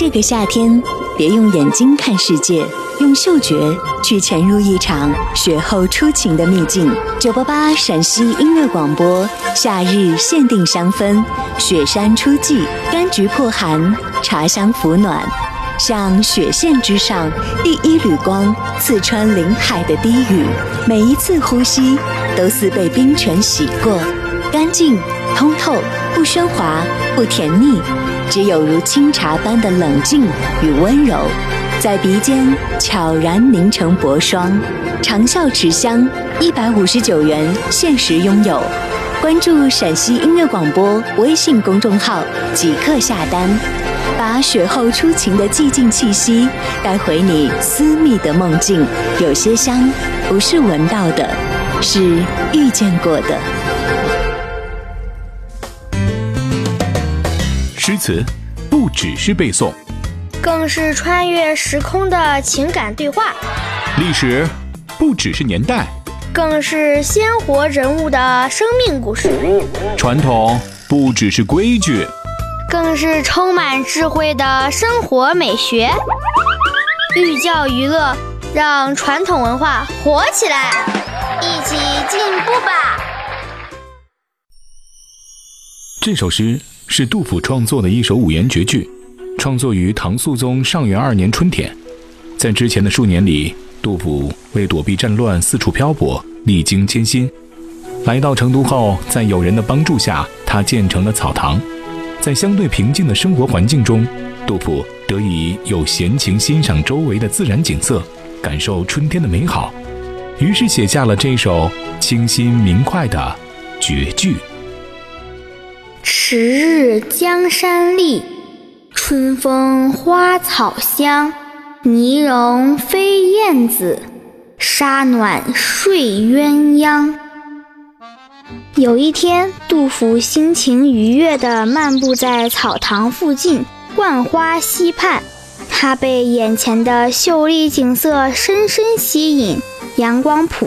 这个夏天，别用眼睛看世界，用嗅觉去潜入一场雪后初晴的秘境。988陕西音乐广播，夏日限定香氛，雪山初霁，柑橘破寒，茶香抚暖。像雪线之上第一缕光刺穿林海的低语，每一次呼吸都似被冰泉洗过，干净通透，不喧哗不甜腻，只有如清茶般的冷静与温柔，在鼻尖悄然凝成薄霜。长效持香，159元限时拥有。关注陕西音乐广播微信公众号即刻下单，把雪后初晴的寂静气息带回你私密的梦境。有些香不是闻到的，是遇见过的。 诗词不只是背诵， 更是穿越时空的情感对话； 历史不只是年代， 更是鲜活人物的生命故事； 传统不只是规矩， 更是充满智慧的生活美学。寓教于乐，让传统文化活起来，一起进步吧！ 这首诗是杜甫创作的一首五言绝句，创作于唐肃宗上元2年春天。在之前的数年里，杜甫为躲避战乱四处漂泊，历经艰辛。来到成都后，在友人的帮助下，他建成了草堂。在相对平静的生活环境中，杜甫得以有闲情欣赏周围的自然景色，感受春天的美好，于是写下了这首清新明快的绝句。 迟日江山丽，春风花草香。泥融飞燕子，沙暖睡鸳鸯。有一天，杜甫心情愉悦地漫步在草堂附近，浣花溪畔。他被眼前的秀丽景色深深吸引，阳光普